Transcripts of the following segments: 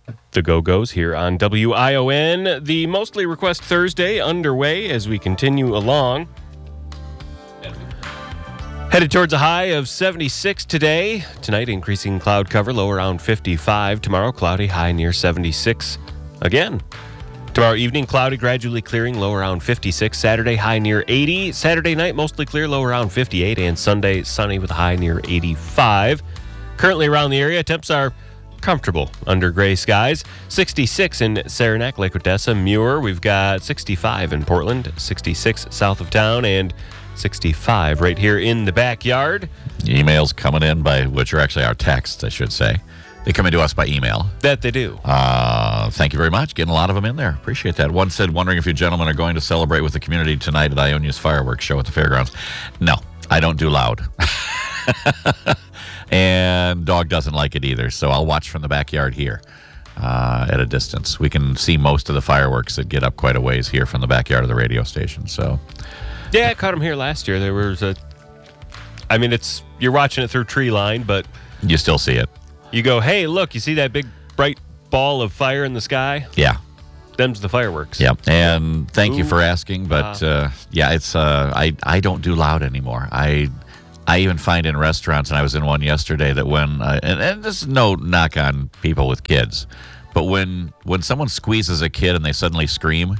The Go-Go's here on WION. The Mostly Request Thursday underway as we continue along. Headed towards a high of 76 today. Tonight, increasing cloud cover, low around 55. Tomorrow, cloudy, high near 76 again. Tomorrow evening, cloudy, gradually clearing, low around 56. Saturday, high near 80. Saturday night, mostly clear, low around 58. And Sunday, sunny with a high near 85. Currently around the area, temps are comfortable under gray skies. 66 in Saranac, Lake Odessa, Muir. We've got 65 in Portland, 66 south of town, and 65 right here in the backyard. Emails coming in which are actually our texts, I should say. They come into us by email. That they do. Thank you very much. Getting a lot of them in there. Appreciate that. One said, wondering if you gentlemen are going to celebrate with the community tonight at Ionia's fireworks show at the fairgrounds. No, I don't do loud. And dog doesn't like it either, so I'll watch from the backyard here at a distance. We can see most of the fireworks that get up quite a ways here from the backyard of the radio station. So, yeah, I caught them here last year. There was you're watching it through tree line, but you still see it. You go, hey, look, you see that big bright ball of fire in the sky? Yeah. Them's the fireworks. Yeah, and thank you for asking, but it's I don't do loud anymore. I even find in restaurants, and I was in one yesterday, that when and this is no knock on people with kids, but when someone squeezes a kid and they suddenly scream,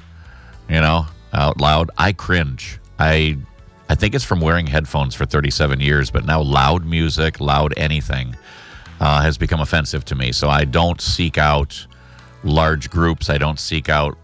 out loud, I cringe. I think it's from wearing headphones for 37 years, but now loud music, loud anything has become offensive to me. So I don't seek out large groups. I don't seek out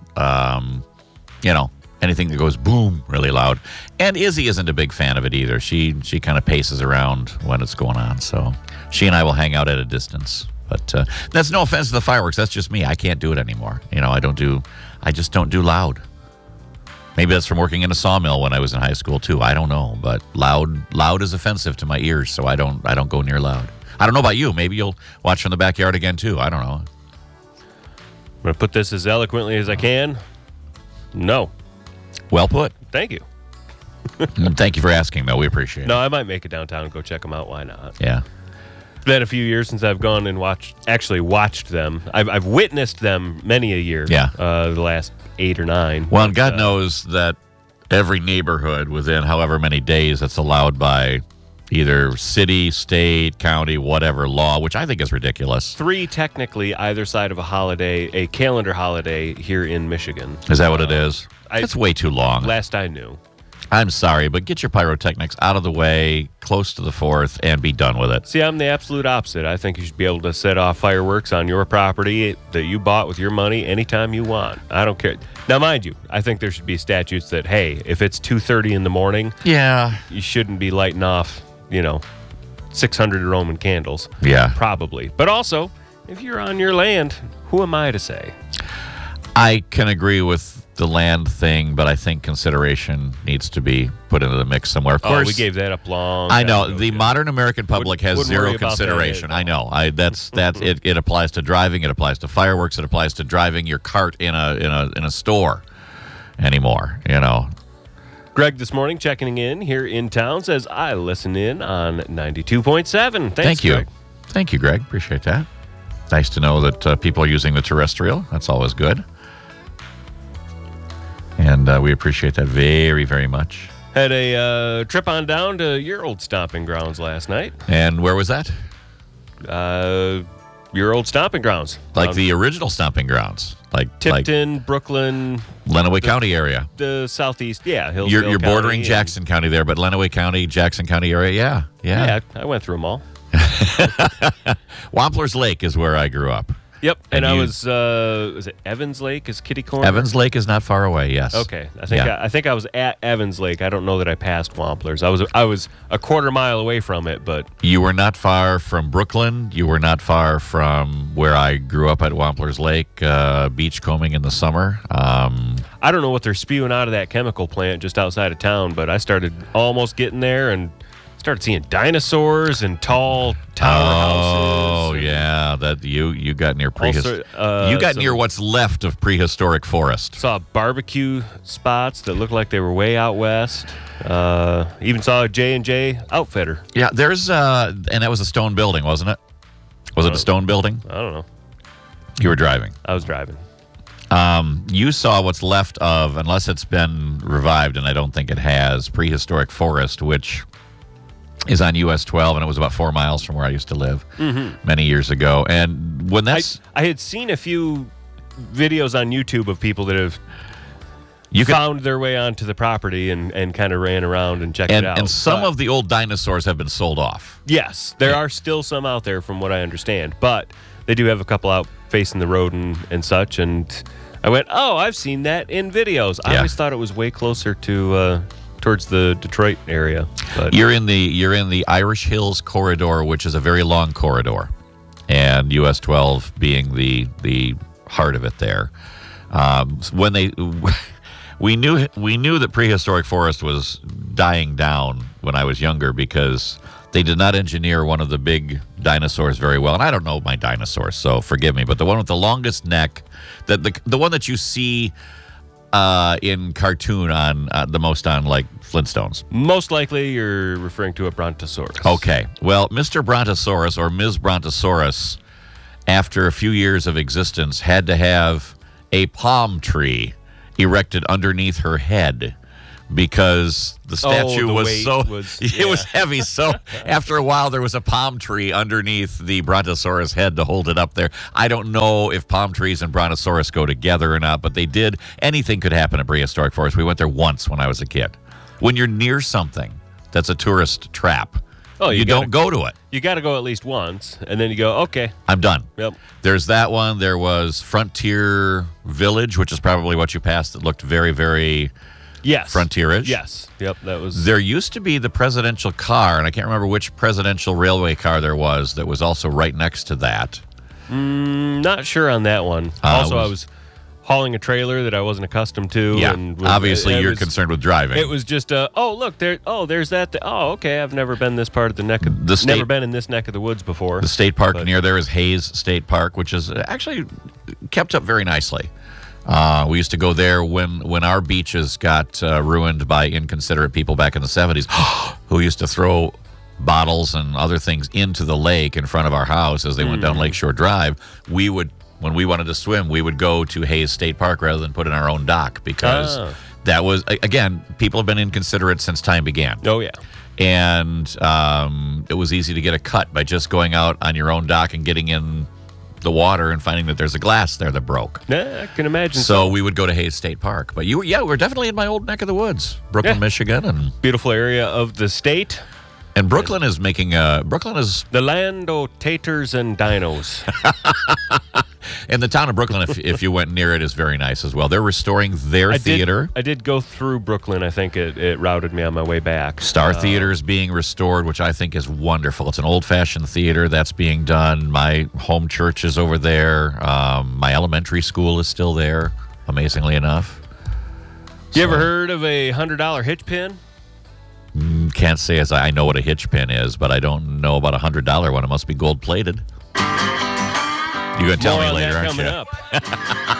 anything that goes boom really loud. And Izzy isn't a big fan of it either. She kind of paces around when it's going on. So she and I will hang out at a distance. But that's no offense to the fireworks. That's just me. I can't do it anymore. I just don't do loud. Maybe that's from working in a sawmill when I was in high school too. I don't know. But loud is offensive to my ears, so I don't go near loud. I don't know about you. Maybe you'll watch from the backyard again too. I don't know. I'm going to put this as eloquently as I can. No. Well put. Thank you. Thank you for asking, though. We appreciate it. No, I might make it downtown and go check them out. Why not? Yeah. It's been a few years since I've gone and watched them. I've witnessed them many a year. Yeah. The last 8 or 9. Well, and God knows that every neighborhood within however many days it's allowed by either city, state, county, whatever law, which I think is ridiculous. 3 technically either side of a holiday, a calendar holiday here in Michigan. Is that what it is? It's way too long. Last I knew. I'm sorry, but get your pyrotechnics out of the way, close to the 4th, and be done with it. See, I'm the absolute opposite. I think you should be able to set off fireworks on your property that you bought with your money anytime you want. I don't care. Now, mind you, I think there should be statutes that, hey, if it's 2:30 in the morning, you shouldn't be lighting off, 600 Roman candles. Yeah. Probably. But also, if you're on your land, who am I to say? I can agree with the land thing, but I think consideration needs to be put into the mix somewhere. Of course, we gave that up long. I know the modern American public has zero consideration. I know. That's it. It applies to driving. It applies to fireworks. It applies to driving your cart in a store anymore. Greg this morning checking in here in town says I listen in on 92.7. Thank you. Greg. Thank you, Greg. Appreciate that. Nice to know that people are using the terrestrial. That's always good. And we appreciate that very, very much. Had a trip on down to your old stomping grounds last night. And where was that? Your old stomping grounds. Like the original stomping grounds. Like Tipton, Brooklyn. Lenawee County area. The southeast, yeah. Hillsdale You're bordering County Jackson County there, but Lenawee County, Jackson County area, yeah. I went through them all. Wampler's Lake is where I grew up. Yep, and I was it Evans Lake? Is Kitty Corner? Evans Lake is not far away, yes. Okay, I think I was at Evans Lake. I don't know that I passed Wampler's. I was a quarter mile away from it, but... You were not far from Brooklyn. You were not far from where I grew up at Wampler's Lake, beachcombing in the summer. I don't know what they're spewing out of that chemical plant just outside of town, but I started almost getting there and started seeing dinosaurs and tall tower houses. Oh, yeah. That you got near prehistoric. You got near what's left of prehistoric forest. Saw barbecue spots that looked like they were way out west. Even saw a J&J Outfitter. Yeah, there's and that was a stone building, wasn't it? Was it a stone building? I don't know. You were driving. I was driving. You saw what's left of, unless it's been revived, and I don't think it has, Prehistoric Forest, which is on US 12, and it was about 4 miles from where I used to live many years ago. And when that's... I had seen a few videos on YouTube of people that have found their way onto the property and kind of ran around and checked it out. And some of the old dinosaurs have been sold off. Yes, there are still some out there from what I understand, but they do have a couple out facing the road and such, and I went, oh, I've seen that in videos. I always thought it was way closer to towards the Detroit area. But You're in the Irish Hills corridor, which is a very long corridor, and US 12 being the heart of it there. When we knew that Prehistoric Forest was dying down when I was younger because they did not engineer one of the big dinosaurs very well. And I don't know my dinosaurs, so forgive me. But the one with the longest neck, the one that you see in cartoon on the most on like Flintstones. Most likely you're referring to a Brontosaurus. Okay. Well, Mr. Brontosaurus or Ms. Brontosaurus, after a few years of existence, had to have a palm tree erected underneath her head because the statue was heavy. So after a while, there was a palm tree underneath the Brontosaurus head to hold it up there. I don't know if palm trees and Brontosaurus go together or not, but they did. Anything could happen at Prehistoric Forest. We went there once when I was a kid. When you're near something that's a tourist trap, you don't go to it. You got to go at least once, and then you go, okay, I'm done. Yep. There's that one. There was Frontier Village, which is probably what you passed. That looked very, very frontierish. Yes. Yep. That was. There used to be the presidential car, and I can't remember which presidential railway car there was that was also right next to that. Not sure on that one. I was hauling a trailer that I wasn't accustomed to. Yeah, and obviously you're concerned with driving. It was just, there's that. Oh, okay, I've never been this part of never been in this neck of the woods before. The state park near there is Hayes State Park, which is actually kept up very nicely. We used to go there when our beaches got ruined by inconsiderate people back in the 70s who used to throw bottles and other things into the lake in front of our house as they went down Lakeshore Drive. When we wanted to swim, we would go to Hayes State Park rather than put in our own dock because that was, again, people have been inconsiderate since time began. Oh, yeah. And it was easy to get a cut by just going out on your own dock and getting in the water and finding that there's a glass there that broke. Yeah, I can imagine. So we would go to Hayes State Park. But we're definitely in my old neck of the woods, Brooklyn, Michigan. And beautiful area of the state. And Brooklyn is making Brooklyn is the land of taters and dinos. And the town of Brooklyn, if you went near it, is very nice as well. They're restoring their theater. I did go through Brooklyn. I think it routed me on my way back. Star Theater is being restored, which I think is wonderful. It's an old-fashioned theater that's being done. My home church is over there. My elementary school is still there, amazingly enough. You ever heard of a $100 hitch pin? Can't say as I know what a hitch pin is, but I don't know about a $100 one. It must be gold-plated. You're going to tell me later, aren't you? Coming up.